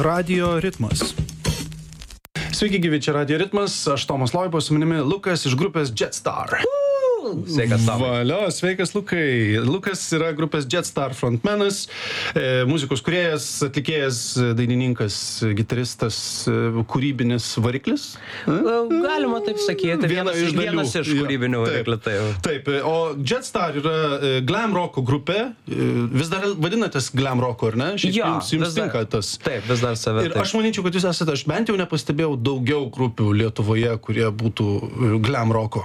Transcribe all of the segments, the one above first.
Radio ritmas. Sveiki gyvi, čia Radio ritmas, aš Tomas Loibo, su manimi Lukas iš grupės Jetstar. Sveikas, Tomai. Valio, sveikas Lukai. Lukas yra grupės Jetstar frontmenas, muzikos kūrėjas, atlikėjas, dainininkas, gitaristas, kūrybinis variklis. Galima taip sakyti, vienas iš kūrybinių variklių. Taip, o Jetstar yra glam roko grupė, vis dar vadinatės glam roko, ar ne? Jums tinka tas. Taip, vis dar save. Ir aš manyčiau, kad jūs esate, aš bent jau nepastebėjau daugiau grupių Lietuvoje, kurie būtų glam roko.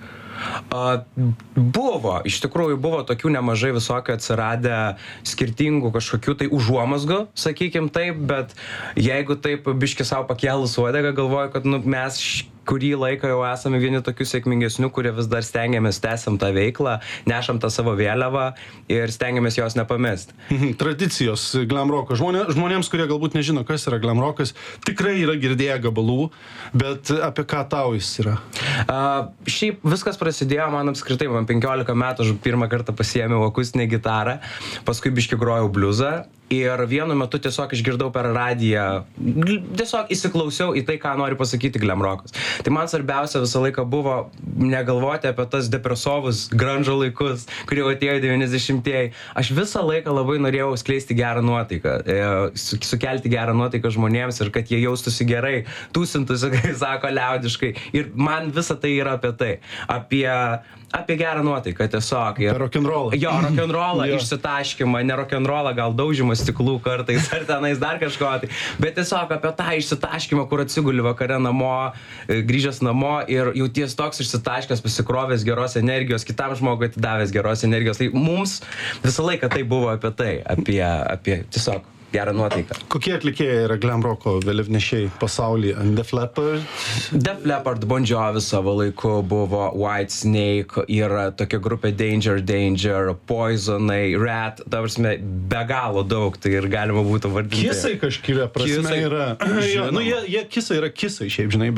Iš tikrųjų buvo tokių nemažai visokio atsiradę skirtingų kažkokių tai užuomazgų, sakykim taip, bet jeigu taip biški savo pakėlus uodegą, galvoju, kad mes kurį laiką jau esame vieni tokių sėkmingesnių, kurie vis dar stengiamės tęsiam tą veiklą, nešam tą savo vėliavą ir stengiamės jos nepamesti. Tradicijos glam roko. Žmonėms, kurie galbūt nežino, kas yra glam rokas, tikrai yra girdėję gabalų, bet apie ką tau jis yra? Šiaip viskas prasidėjo, man apskritai, man 15 metų, aš pirmą kartą pasiėmiau akustinę gitarą, paskui biški grojau bliuzą. Ir vienu metu tiesiog išgirdau per radiją, tiesiog įsiklausiau į tai, ką nori pasakyti glam rokas. Tai man svarbiausia visą laiką buvo negalvoti apie tas depresovus grunge laikus, kurie atėjo 90-ieji. Aš visą laiką labai norėjau skleisti gerą nuotaiką, sukelti gerą nuotaiką žmonėms ir kad jie jaustųsi gerai, tūsintųsi, kai sako liaudiškai. Ir man visa tai yra apie tai. Apie gerą nuotaiką tiesiog. Apie rock'n'rollą. Jo, rock'n'rollą, išsitaškymą, ne rock'n'rollą, gal daužymą stiklų kartais, ar tenais dar kažko. Bet tiesiog apie tą išsitaškymą, kur atsiguli vakare namo, grįžęs namo ir jauties toks išsitaškęs, pasikrovęs geros energijos, kitam žmogui atidavęs geros energijos. Tai mums visą laiką tai buvo apie tai, apie tiesiog gerą nuotaiką. Kokie atlikėjai yra glam roko vėliavnešiai pasaulyje? Def Leppard? Def Leppard, Bon Jovi savo laiku buvo, White Snake, yra tokia grupė Danger, Poisonai, Rat, ta prasme, be galo daug, tai ir galima būtų vardinti. Kisai kažkiria prasme Kisai, yra. Jie kisai yra kisai, šiaip žinai,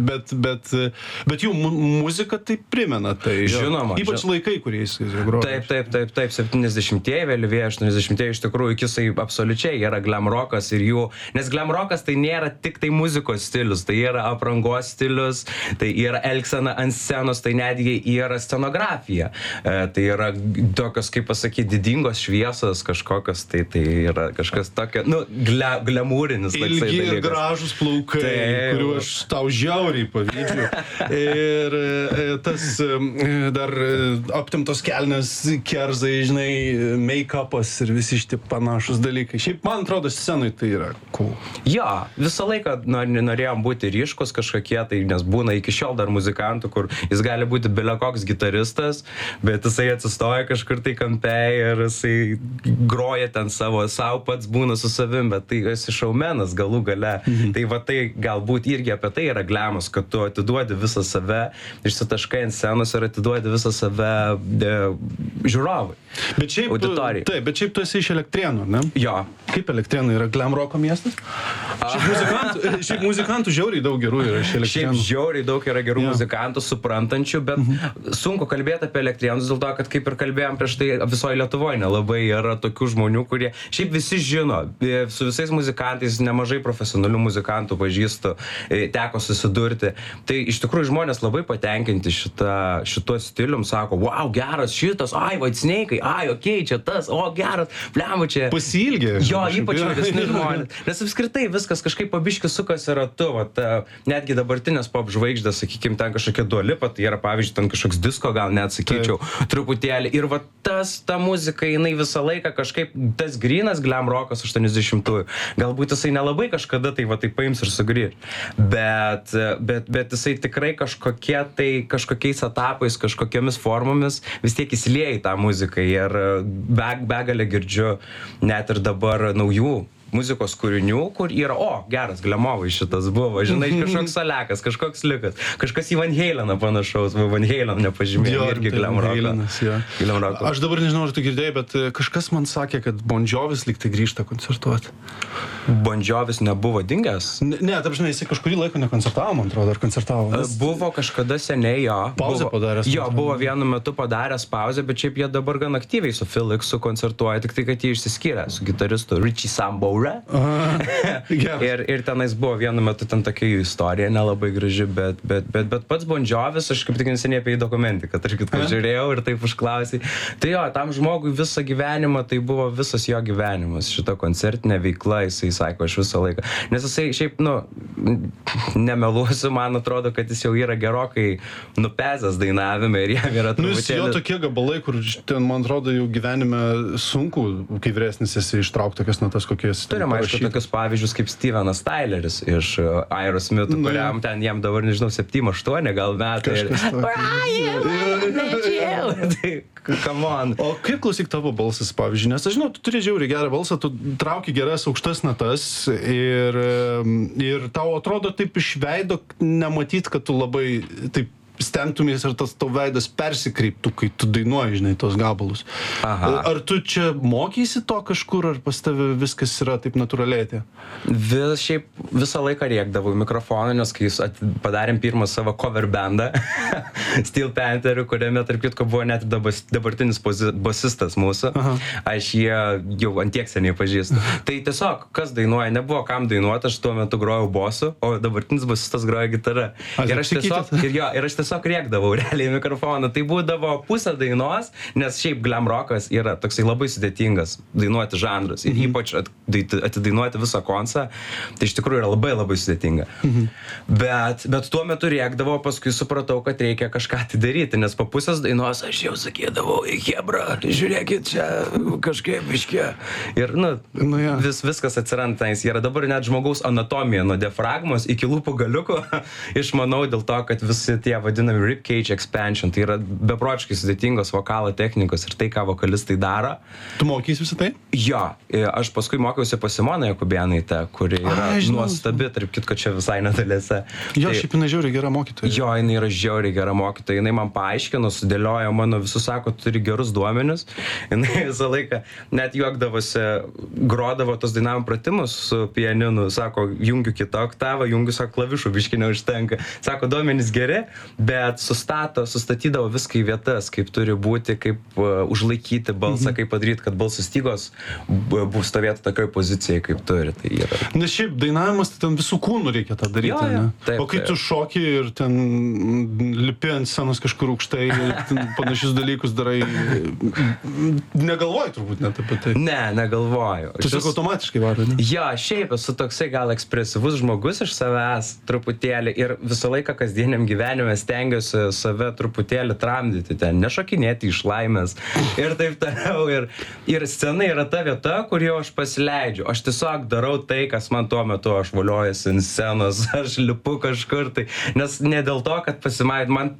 bet jų muzika tai primena tai. Žinoma. Ypač laikai, kuriais jis groja. Taip, 70-ieji, vėlyvieji 80-ieji, iš tikrųjų kisai absoliučiai yra glam rokas ir jų, nes glam rokas tai nėra tik tai muzikos stilius, tai yra aprangos stilius, tai yra elgsena ant scenos, tai netgi yra scenografija. Tai yra tokios, kaip pasakyti, didingos šviesos kažkokios, tai yra kažkas tokio, glamūrinis. Ilgi ir gražus plaukai, kuriuo aš tau žiauriai pavydžiu. Ir tas dar aptimtos kelnes, kerzai, žinai, make-upas ir visi šitie panašus dalykai. Šiaip man atrodo, scenai tai yra cool. Jo, visą laiką norėjom būti ryškus kažkokie, tai nes būna iki šiol dar muzikantų, kur jis gali būti belekoks gitaristas, bet jisai atsistoja kažkur tai kampe ir jisai groja ten savo pats būna su savim, bet tai esi šaumenas galų gale. Tai va tai galbūt irgi apie tai yra glamas, kad tu atiduodi visą save, išsitaškai ant scenos ir atiduodi visą save žiūrovui. Auditorijai. Taip, bet šiaip tu esi iš Elektrėnų, ne? Jo. Kaip Elektrėnai yra glam roko miestas? Šiaip muzikantų žiauriai daug gerų yra iš Elektrėnų. Šiaip žiauriai daug yra gerų muzikantų, suprantančių, bet sunku kalbėti apie Elektrėnus, dėl to, kad kaip ir kalbėjom prieš tai visoje Lietuvoje nelabai yra tokių žmonių, kurie šiaip visi žino, su visais muzikantais, nemažai profesionalių muzikantų pažįstu, teko susidurti. Tai iš tikrųjų žmonės labai patenkinti šituo stilium, sako, wow, geras šitas, White Snake, okei, čia tas, geras, blemu čia. Pasiilgė. Jo, ypač vyresni žmonės. Nes apskritai viskas kažkaip pabiški sukasi ratu. Netgi dabartinės pop žvaigždės, sakykime, ten kažkokia Dua Lipa, tai yra, pavyzdžiui, ten kažkoks disko, gal net sakyčiau, truputėlį. Ir ta muzika, jinai visą laiką kažkaip, tas grynas glam rokas 80-ųjų, galbūt jisai nelabai kažkada tai paims ir sugrįž. Bet jisai tikrai kažkokiais etapais, kažkokiamis formomis vis tiek įsilieja į tą muziką. Ir begalę girdžiu net ir dabar naujų muzikos kūrinių, kur yra, geras, Glemovai šitas buvo, žinai, kažkoks Solekas, kažkoks Likas, kažkas į Van Haleną panašaus, Van Halen nepažymėjo, irgi Glam Rock. Aš dabar nežinau, ar tu girdėjai, bet kažkas man sakė, kad Bon Jovis lyg tai grįžta koncertuoti. Bon Jovis nebuvo dingęs? Ne, taip žinai, jisai kažkurį laiką nekoncertavo, man atrodo, ar koncertavo? Buvo kažkada seniai, jo. Pauzę padaręs. Jo, buvo vienu metu padaręs pauzę, bet šiaip jie dabar gan aktyviai su Felixu koncertuoja, tik tai, kad jie išsiskyrė su gitaristu Richie Sambora. jūra. Ir tenais buvo vienu metu ten tokia istorija nelabai graži, bet pats Bon Jovis, aš kaip tik neseniai apie jį dokumentiką, tarp kitko žiūrėjau ir taip užklausai. Tai jo, tam žmogui visą gyvenimą, tai buvo visas jo gyvenimas, šita koncertinė veikla, jisai sako, aš visą laiką. Nes jisai šiaip, nemeluosiu, man atrodo, kad jis jau yra gerokai nupezęs dainavime ir jam yra truputėlį... Jo tokie gabalai, kur ten, man atrodo, jau gyvenime sunku, kai vyresnis esi ištraukti tokias natas, kokias... Turim, aišku, tokius pavyzdžius kaip Stevenas Tyleris iš Aerosmith, kuriam ten jam dabar, nežinau, 7-8 gal metai. Tai, come on. O kaip klausyk tavo balsas, pavyzdžiui, nes aš žinau, tu turi žiauriai gerą balsą, tu trauki geras aukštas natas ir tau atrodo taip iš veido nematyt, kad tu labai taip stengtumės ir tas tau veidas persikreiptų, kai tu dainuoji, žinai, tos gabalus. Ar tu čia mokysi to kažkur, ar pas tave viskas yra taip natūraliai atėjo? Šiaip visą laiką rėkdavau mikrofoną, nes kai padarėm pirmą savo cover bandą Steel Pantherių, kuriame tarp kitko buvo net dabartinis bosistas mūsų. Aš jie jau antiek seniai pažįstu. Tai tiesiog, kas dainuoja, nebuvo kam dainuoti, aš tuo metu grojau bosu, o dabartinis bosistas groja gitarą. Ir aš tiesiog rėkdavau realiai mikrofoną. Tai būdavo pusę dainos, nes šiaip glam rockas yra toksai labai sudėtingas dainuoti žanras. Ir ypač atidainuoti visą koncą, tai iš tikrųjų yra labai labai sudėtinga. Bet tuo metu rėkdavau, paskui supratau, kad reikia kažką tai daryti, nes po pusės dainos aš jau sakydavau, hebra, žiūrėkit čia kažkaip biškė. Ir viskas atsiranda tenais. Yra dabar net žmogaus anatomija nuo diafragmos iki lūpų galiuko. Išmanau dėl to, kad visi tie vadinami ribcage expansion, tai yra beprotiškai sudėtingos vokalo technikos ir tai, ką vokalistai daro. Tu mokysi visą tai? Jo, aš paskui mokiausi pas Simoną Jakubėnaitę, kuri yra nuostabi, tarp kitko čia visai netoliese. Jo, šiaip jinai žiauriai gera mokytoja. Jo, jinai yra žiauriai gera mokytoja, jinai man paaiškino, sudėliojo mano visus, sako, turi gerus duomenis, jinai visą laiką net juokdavosi, grodavo tos dainavimo pratimus su pianinu, sako, jungiu kitą oktavą, jungiu, sako, klavišų biškį neužtenka, sako, duomenys geri, bet sustatydavo viską į vietas, kaip turi būti, kaip užlaikyti balsą, kaip padaryti, kad balsas stygos stovėtų tokioj pozicijai, kaip turi. Tai yra. Nes šiaip dainavimas, tai ten visų kūnų reikia tą daryti, ne? Taip, o kai tu šoki ir ten lipi ant scenos kažkur aukštai, panašius dalykus darai, negalvoji turbūt net apie tai? Ne, negalvoju. Tu tik automatiškai varai, ne? Jo, šiaip esu toksai gal ekspresyvus žmogus iš savęs truputėlį ir visą laiką kasdieniam gyvenime stengiuosi save truputėlį tramdyti ten, nešokinėti iš laimės ir taip toliau. Ir scena yra ta vieta, kur jau aš pasileidžiu. Aš tiesiog darau tai, kas man tuo metu, aš voliuojuosi ant scenos, aš lipu kažkur tai. Nes ne dėl to, kad man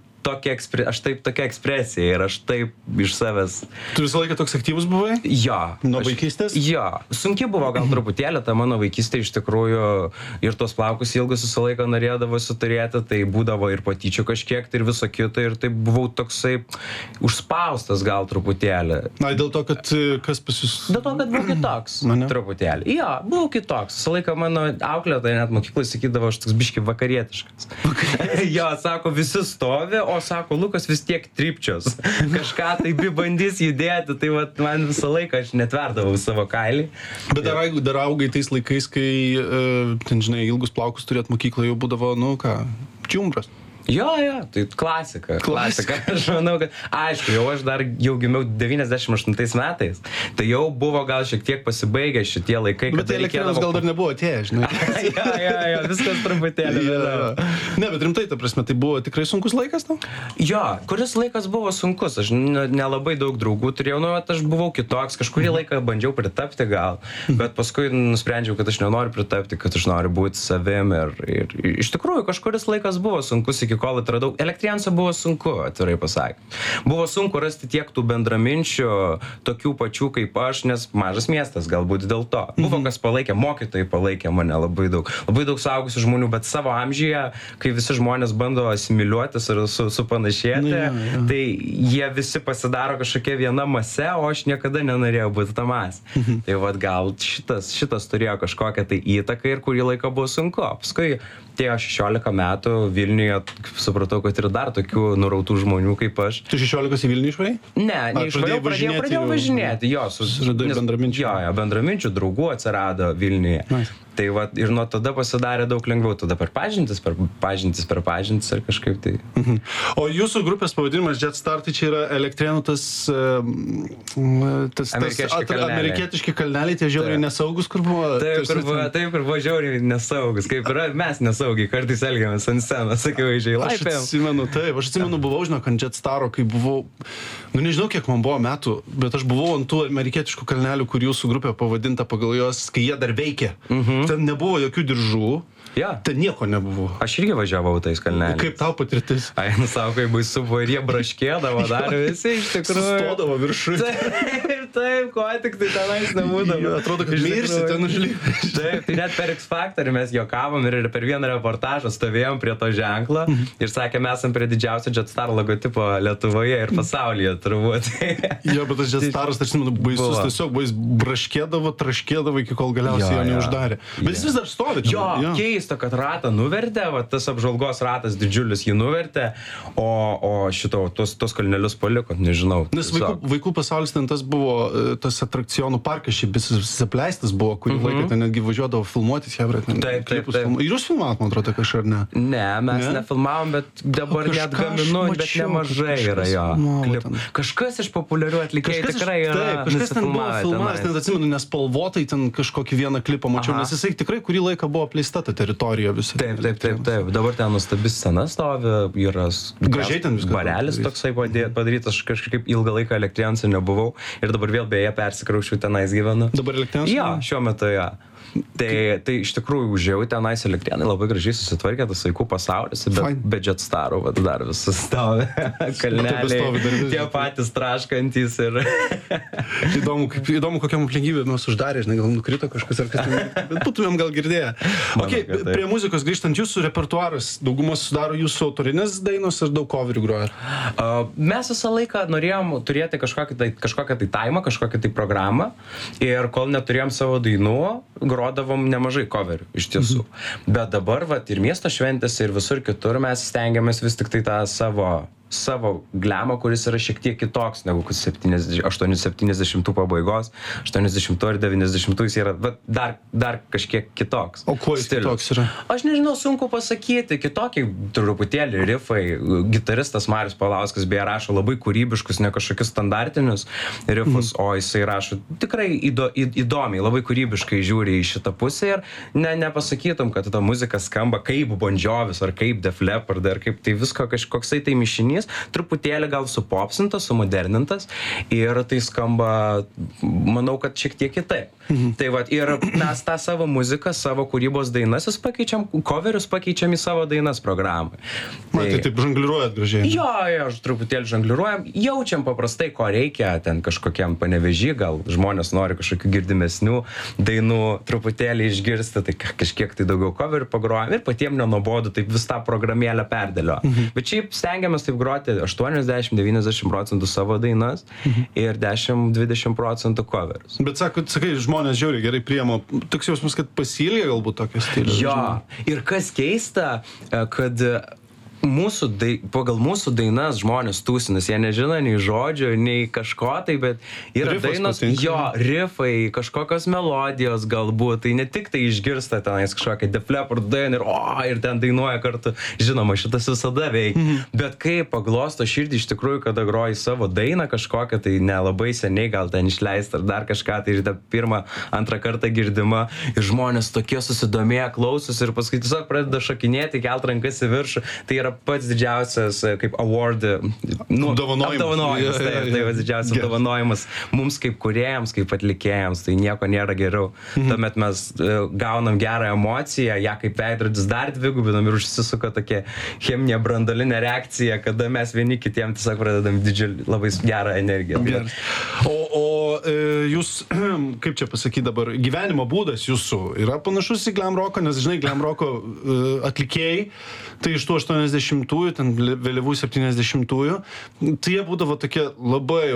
aš taip tokia ekspresija ir aš taip iš savęs. Tu visą laiką toks aktyvus buvai? Jo. Nuo vaikystės? Jo. Sunki buvo gal truputėlį ta mano vaikystė iš tikrųjų ir tos plaukus ilgus visą laiką norėdavosi turėti, tai būdavo ir patyčių kažkiek, tai ir viso kito ir taip buvau toksai užspaustas gal truputėlį. Na, dėl to, kad kas pas jūs... Dėl to, kad buvau kitoks. Truputėlį. Jo, buvau kitoks. Visą laiką mano auklėtoja net mokyklai sakydavo, aš toks biški vakarietiškas. Jo, sako, visi stovi, o sako, Lukas vis tiek trypčios. Kažką tai bandys judėti, tai vat, man visą laiką aš netverdavau savo kailį. Bet dar augai tais laikais, kai, ten žinai, ilgus plaukus turėt mokyklą, jau būdavo, čiumbras. Jo, tai klasika. Aš manau, kad, aišku, aš gimiau 98 metais, tai jau buvo gal šiek tiek pasibaigę šitie laikai, bet elektrėnus gal dar nebuvo atėję, žinai. Jo, viskas truputėlį. Ne, bet rimtai, ta prasme, tai buvo tikrai sunkus laikas tau? Jo, kuris laikas buvo sunkus, aš nelabai daug draugų turėjau, aš buvau kitoks, kažkurį laiką bandžiau pritapti gal, bet paskui nusprendžiau, kad aš nenoriu pritapti, kad aš noriu būti savim ir iš tikrųjų kažkuris laikas buvo sunkus, iki kol atradau. Elektrėnuose buvo sunku, atvirai pasakant. Buvo sunku rasti tiek tų bendraminčių, tokių pačių kaip aš, nes mažas miestas galbūt dėl to. Buvo kas palaikė, mokytojai palaikė mane labai daug suaugusių žmonių, bet savo amžiuje, kai visi žmonės bando asimiliuotis ir supanašėti, tai jie visi pasidaro kažkokia viena mase, o aš niekada nenorėjau būti ta masė. Tai vat gal šitas turėjo kažkokią tai įtaką ir kurį laiką buvo sunku. Paskui atėjo 16 metų, Vilniuje supratau, kad yra dar tokių nurautų žmonių kaip aš. Tu 16 į Vilnių išvarai? Ne, neišvariau, pradėjau važinėti, jo, Radai bendraminčių? Jo, bendraminčių draugų atsirado Vilniuje. Nice. Tai va, ir nuo tada pasidarė daug lengviau, tada per pažintis ir kažkaip tai. O jūsų grupės pavadinimas Jetstar, tai čia yra Elektrėnų tas amerikietiški kalneliai, tie žiauriai nesaugus, kur buvo? Taip, kur buvo žiauriai nesaugus, kaip yra, mes nesaugiai kartais elgiamės ant scenos, akivaizdžiai, laipėm. Aš atsimenu, buvau, žinok, ant Jetstaro, kai buvau, nežinau, kiek man buvo metų, bet aš buvau ant tų amerikietiškų kalnelių, kur jūsų grupė pavadinta pagal juos, kai jie dar veikė. Ten nebuvo jokių diržų, ten nieko nebuvo. Aš irgi važiavau tais kalneliais. Kaip tau patirtis? Sako, kai baisu buvo ir jie braškėdavo dar visi iš tikrųjų. Sustodavo viršui. Taip, ko tik tai tenais nebūdavo. Atrodo, kad mirsi ten užlipti. Taip, tai net per X Factorį mes juokavom ir per vieną reportažą stovėjom prie to ženklo ir sakėm, esam prie didžiausio Jetstar logotipo Lietuvoje ir pasaulyje turbūt. Jo, bet tas Jetstaras, aš žinau, baisus, tiesiog braškėdavo, traškėdavo iki kol galiausiai jo neuždarė. Bet jis vis dar stovi. Jo, keista, kad ratą nuvertė, va, tas apžvalgos ratas didžiulis jį nuvertė, o šito, tos kalnelius paliko, nežinau. Nes vaikų pasaulis ten tas buvo, tas atrakcionų parkas šiaip visas apleistas buvo, kurį laiką ten netgi važiuodavo filmuotis, Taip. Ir jūs filmavot, man atrodo, kažką ar ne? Ne, mes nefilmavom, bet dabar net gaminu, bet nemažai yra jo. Kažkas iš populiarių atlikėjų tikrai yra. Kažkas ten buvo filmavęs, net atsimenu, nespalvotai ten kažkokį vieną klipą mačiau, nes jisai tikrai kurį laiką buvo apleista ta teritorija visą. Taip. Dabar ten nuostabi scena stovi, yra gražiai ten viskas. Barelis toksai padarytas, aš kažkaip ilgą laiką Elektrėnuose nebuvau ir dabar vėl beje persikraušiu tenais gyvenu. Dabar Elektrėnuose? Jo, šiuo metu jo. Tai iš tikrųjų užėjau tenais Elektrėnai, labai gražiai susitvarkė tas vaikų pasaulis, bet Jetstarų dar visas stovi kalneliai, tie patys traškantys ir... Įdomu, kokiam aplinkybėm mes uždarė, žinai, gal nukrito kažkas ar kas, bet būtumėm gal girdėję. Prie muzikos grįžtant, jūsų repertuaras daugumos sudaro jūsų autorinės dainos ar daug coverių groja? Mes visą laiką norėjom turėti kažkokią tai taimą, kažkokią tai programą ir kol neturėjom savo dainų, grodavom nemažai coverių, iš tiesų. Bet dabar, ir miesto šventėse ir visur kitur mes stengiamės vis tik tai tą savo glemą, kuris yra šiek tiek kitoks negu 70 pabaigos, 80 ir 90 jis yra dar kažkiek kitoks. O kuo jis kitoks yra? Aš nežinau, sunku pasakyti, kitokį truputėlį riffai, gitaristas Marius Paulauskas beje rašo labai kūrybiškus, ne kažkokius standartinius riffus, o jisai rašo tikrai įdomiai, labai kūrybiškai žiūri į šitą pusę ir nepasakytum, kad ta muzika skamba kaip Bon Jovis ar kaip Def Leppard ar kaip tai visko kažkoksai tai mišinys, truputėlį gal supopsintas, sumodernintas ir tai skamba, manau, kad šiek tiek kitaip. Tai ir mes tą savo muziką, savo kūrybos dainas coverius pakeičiam į savo dainas programą. Tai taip žongliruojat gražiai. Jo, truputėlį žongliruojam, jaučiam paprastai, ko reikia ten kažkokiam Panevėžy, gal žmonės nori kažkokių girdimesnių dainų truputėlį išgirsti, tai kažkiek tai daugiau coverių pagrojam ir patiem nenuobodu taip vis tą programėlę perdėlio. Bet šiaip stengiamės taip groti 80-90% savo dainas ir 10-20% coverius. Bet sakai, žmonės žiauriai gerai priima. Toks jausmas, kad pasiilgė galbūt tokio stiliaus. Jo, ir kas keista, kad pagal mūsų dainas žmonės tūsinas, jie nežino nei žodžio, nei kažko tai, bet yra Rifas dainos, patinka. Rifai, kažkokios melodijos galbūt, tai ne tik tai išgirsta tenais kažkokią Def Leppard dainą ir ten dainuoja kartu, žinoma, šitas visada veikia, bet kai paglosto širdį iš tikrųjų, kada groji savo dainą kažkokią, tai nelabai seniai gal ten išleista ar dar kažką, tai ir tą pirmą, antrą kartą girdima ir žmonės tokie susidomėję klausosi ir paskui tiesiog pradeda šokinėti, kelt rankas į viršų, tai yra pats didžiausias kaip award apdovanojimas. Tai didžiausias apdovanojimas mums kaip kūrėjams, kaip atlikėjams, tai nieko nėra geriau. Tuomet mes gaunam gerą emociją, ją kaip veidrodis dar dvigubinam ir užsisuka tokia cheminė branduolinė reakcija, kada mes vieni kitiem tiesiog pradedam didžiulį, labai gerą energiją. O jūs, kaip čia pasakyti dabar, gyvenimo būdas jūsų yra panašus į glam rocką, nes žinai, glam rocko atlikėjai, tai iš tų 80-ųjų, ten vėliavų 70-ųjų, tai jie būdavo tokie labai jau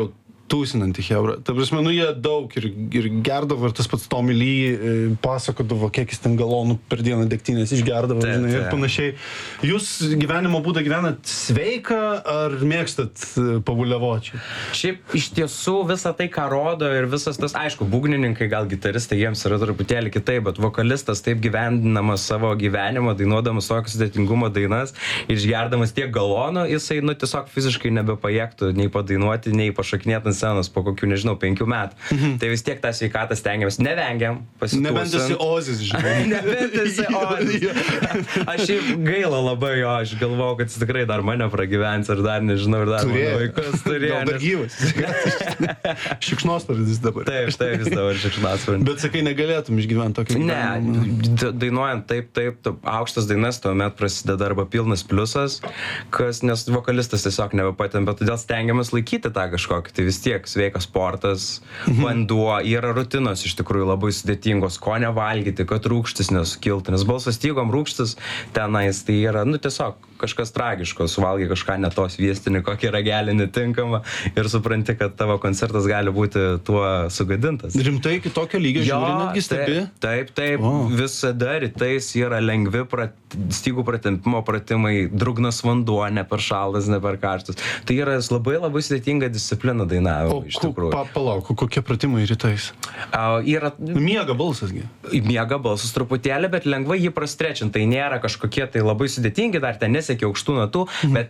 tūsinanti chebra. Ta prasme, nu jie daug ir gerdavo, ir tas pats Tommy Lee pasakodavo, kiek jis ten galonų per dieną degtinės išgerdavo, žinai, ir panašiai. Jūs gyvenimo būdą gyvenat sveiką ar mėgstat pabuliavočiai? Šiaip iš tiesų visą tai, ką rodo ir visas tas, aišku, būgnininkai, gal gitaristai, jiems yra truputėlį kitaip, bet vokalistas taip gyvendinamas savo gyvenimą, dainuodamas tokius sudėtingumo dainas, išgerdamas tiek galonų, jisai, nu, tiesiog fiziškai nebepajėgtų nei padainuoti, nei pašokinėti ant scenos po kokių, nežinau, 5 metų. Tai vis tiek tą sveikatą stengiamės, nevengiam, pasitūsint. Nebent esi Ozis, žinai. Nebent esi Ozis. Aš šiaip gaila labai jo, aš galvojau, kad jis tikrai dar mane pragyvens ir dar, nežinau, ir dar mano vaikus turėjo. Gal dar gyvas. Šikšnosparnis dabar. Taip, vis dabar šikšnosparnis. Bet sakai, negalėtum išgyventi tokį gyvenimą. Ne, dainuojant taip, aukštas dainas, tuomet prasideda arba pilnas pliusas, nes vokalistas tiesiog nebepatempia, todėl stengiamės laikyti tą kažkokį, tai vis tiek sveikas sportas, vanduo, yra rutinos iš tikrųjų labai sudėtingos, ko nevalgyti, kad rūgštis nesukiltų, nes balsas stygom rūgštis tenais, tai yra, nu tiesiog kažkas tragiško, suvalgai kažką ne to sviestinį, kokį ragelį netinkamą ir supranti, kad tavo koncertas gali būti tuo sugadintas. Rimtai iki tokio lygio žiūri, netgi stebi? Taip, visada rytais yra lengvi stygų pratempimo pratimai, drugnas vanduo, ne per šaltas, ne per karštas. Tai yra labai labai sudėtinga disciplina dainavimo, iš tikrųjų. Palauk, kokie pratimai rytais? Miega balsasgi. Miega balsas truputėlį, bet lengvai jį prastrečint. Tai nėra kažkokie tai labai sudėtingi, dar ten nesiekia aukštų natų, bet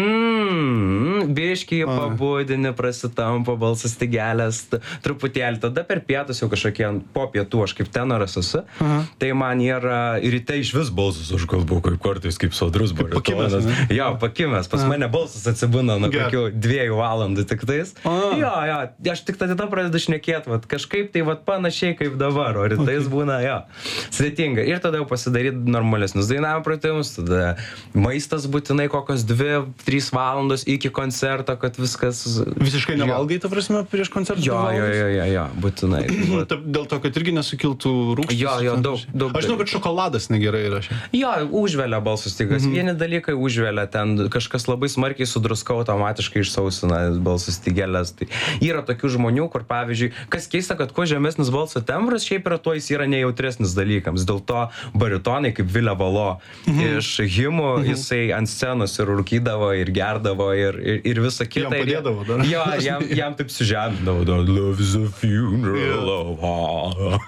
biškį pabudini, prasitampo balsas stygelės, truputėlį. Tada per pietus jau kažkokie po pietų, aš kaip tenoras esu, tai man yra ryte iš vis balsas, aš kalbu kaip kartais kaip sodrus baritonas. Jo, pakimęs, pas mane balsas atsibūna nuo kokių 2 valandų tik tais. Jo, aš tik tada pradedu šnekėti, kažkaip tai panašiai kaip dabar, o rytais būna, sudėtinga. Ir tada jau pasidaryti normalesnius dainavimo pratimus, tada maistas būtinai kokios 2-3 valandos iki koncerto, kad viskas... Visiškai nevalgai, ta prasme, prieš koncertą? Jo, būtinai. Dėl to, kad irgi nesukiltų rūgštis? Jo, daug. Aš žinau, kad šokoladas negerai yra šiandien. Jo, užvelia balso stygas. Vieni dalykai užvelia, ten kažkas labai smarkiai sudruska, automatiškai išsausina balso stygelės. Tai yra tokių žmonių, kur pavyzdžiui, kas keista, kad kuo žemesnis balso tembras, šiaip yra tuo jis yra nejautresnis dalykams. Dėl to baritonai kaip Vilė Valo iš himų, jisai ant scenos ir rūkydavo, ir gerdavo, ir visą kitą. Jam padėdavo dar. Jo, jam taip sužemdavo. Love is a funeral of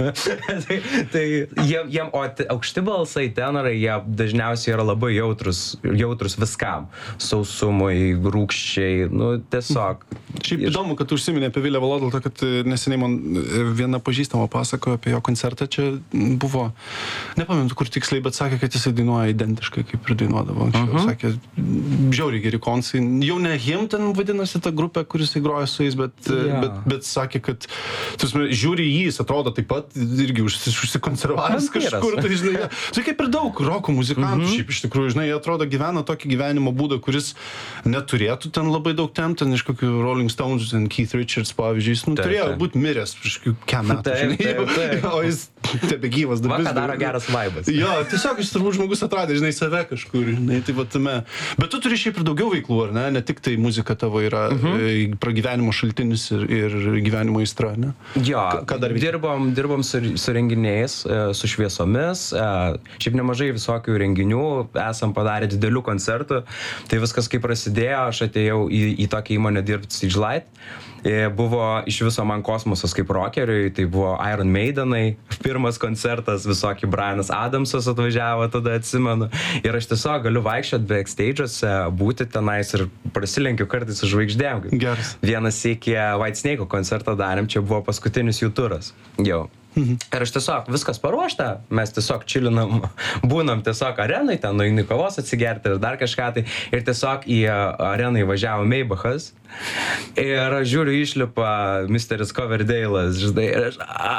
Tai jiem, o aukšti balsai, tenorai, jie dažniausiai yra labai jautrus viskam. Sausumui, rūgščiai, nu tiesiog. Šiaip įdomu, kad užsiminė apie Vilę Valo, dėl to, kad neseniai man viena pažįstama pasakojo apie jo koncertą. Čia buvo, nepamenu kur tiksliai, bet sakė, kad jisai dainuoja identiškai, kaip ir dainuodavo. Sakė, žiauriai geri konsai. Jau ne Him ten vadinasi ta grupė, kuris įgroja su jais, bet sakė, kad žiūri jį, jis atrodo taip pat irgi užsikonservavęs kažkur. Tai, žinai, tai kaip ir daug roko muzikantų, šiaip iš tikrųjų, žinai, jie atrodo gyvena tokį gyvenimo būdą, kuris neturėtų ten labai daug tempti, iš kokių Rolling Stones, Keith Richards, pavyzdžiui, jis turėjo būti miręs prieš kiek metų, žinai, o jis tebegyvas dar vis. Vakar daro geras vaibas. Jo, tiesiog jis turbūt žmogus atradė, žinai, save kažkur, žinai, tai va tame. Bet tu turi šiaip ir daugiau veiklų, ar ne? Ne tik tai muzika tavo yra pragyvenimo šaltinis ir gyvenimo aistra, ne? Jo, dirbom su renginiais, su šviesomis, šiaip nemažai visokių renginių, esam padarę didelių koncertų, tai viskas kaip prasidėjo, aš atėjau į tokią įmonę dirbti Stage Light, buvo iš viso man kosmosas kaip rockeriui, tai buvo Iron Maidenai, pirmas koncertas, visokie Brianas Adamsas atvažiavo, tada atsimenu, ir aš tiesiog galiu vaikščioti backstage'uose, būti tenais ir prasilenkiu kartais su žvaigždėm. Vienas iki Whitesnake'o koncertą darėm, čia buvo paskutinis jų turas, jau. Ir aš tiesiog viskas paruošta, mes tiesiog čilinam, būnam tiesiog arenai, ten nueini kavos atsigerti ir dar kažką tai, ir tiesiog į areną įvažiavo Maybachas ir žiūriu išlipa Mr. Coverdale'as, žinai, ir aš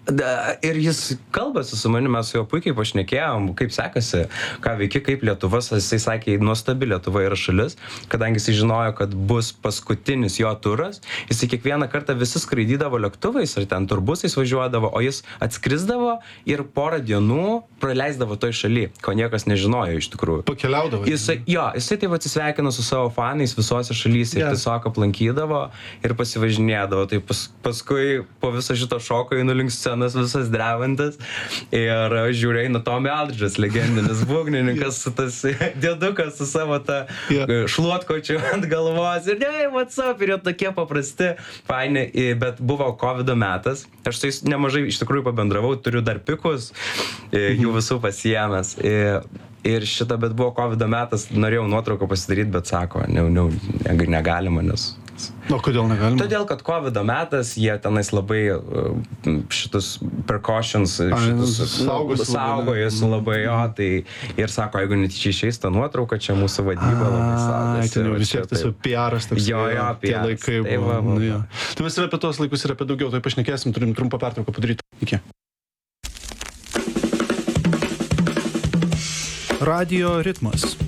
Ir jis kalbasi su manimi, mes su juo puikiai pašnekėjom, kaip sekasi, ką veiki, kaip Lietuva, jisai sakė, nuostabi Lietuva yra šalis, kadangi jisai žinojo, kad bus paskutinis jo turas, jisai kiekvieną kartą visi skraidydavo lėktuvais ar ten turbusais važiuodavo, o jis atskrisdavo ir porą dienų praleisdavo toj šaly, ko niekas nežinojo iš tikrųjų. Pakeliaudavo. Jisai taip atsisveikino su savo fanais visose šalyse ir tiesiog aplankydavo ir pasivažinėdavo. Tai paskui po viso šito šoko einu link scenos visas drevantis ir žiūrėjau, eina Tommy Aldridge'as, legendinis būgnininkas, tas dėdukas su savo tą šluotkočiu ant galvos ir what's up, ir jie tokie paprasti, faini, bet buvo COVID metas, aš su jais nemažai iš tikrųjų pabendravau, turiu dar pikus, jų visų pasiėmęs. Ir šitą, bet buvo COVID metas, norėjau nuotrauką pasidaryti, bet sako, negalima, nes... O kodėl negalima? Todėl, kad COVID metas, jie tenais labai šitus precautions, saugojosi labai, tai ir sako, jeigu netyčia išeis tą nuotrauką, čia mūsų vadyba labai saugosi. Tai vis tiek tas PR-as toks. Jo, tie laikai buvo. Tai mes ir apie tos laikus ir apie daugiau, tai pašnekėsim, turim trumpą pertrauką padaryti. Iki. Radio ritmas.